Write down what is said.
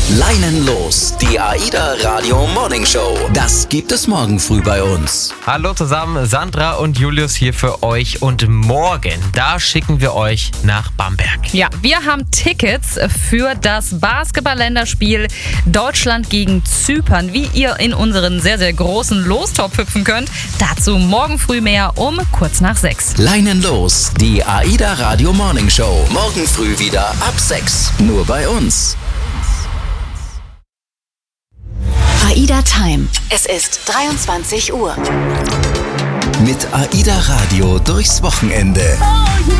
Leinen los, die AIDA Radio Morning Show. Das gibt es morgen früh bei uns. Hallo zusammen, Sandra und Julius hier für euch und morgen, da schicken wir euch nach Bamberg. Ja, wir haben Tickets für das Basketball-Länderspiel Deutschland gegen Zypern. Wie ihr in unseren sehr, sehr großen Lostopf hüpfen könnt, dazu morgen früh mehr um kurz nach 6. Leinen los, die AIDA Radio Morning Show. Morgen früh wieder ab 6. Nur bei uns. AIDA Time. Es ist 23 Uhr. Mit AIDA Radio durchs Wochenende.